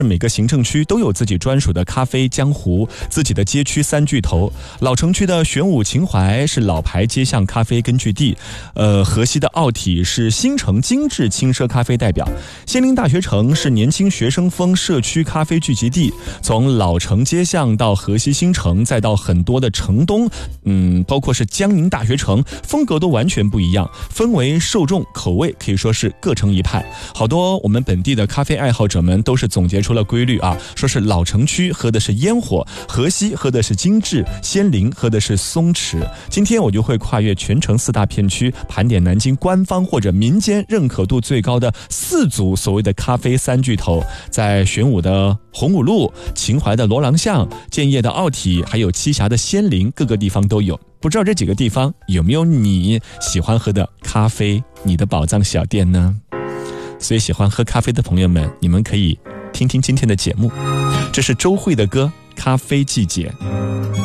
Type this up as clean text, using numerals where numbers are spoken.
每个行政区都有自己专属的咖啡江湖，自己的街区三巨头。老城区的玄武秦淮是老牌街巷咖啡根据地，河西的奥体是新城精致轻奢咖啡代表，仙林大学城是年轻学生风社区咖啡聚集地。从老城街巷到河西新城，再到很多的城东，包括是江宁大学城，风格都完全不一样，氛围、受众、口味可以说是各成一派。好多我们本地的咖啡爱好者们都是总结出了规律啊，说是老城区喝的是烟火，河西喝的是精致，仙林喝的是松弛。今天我就会跨越全城4大片区，盘点南京官方或者民间认可度最高的4组所谓的咖啡三巨头，在玄武的洪武路、秦淮的罗廊巷、建业的奥体，还有栖霞的仙林，各个地方都有。不知道这几个地方有没有你喜欢喝的咖啡，你的宝藏小店呢？所以喜欢喝咖啡的朋友们，你们可以听听今天的节目，这是周蕙的歌《咖啡季节》。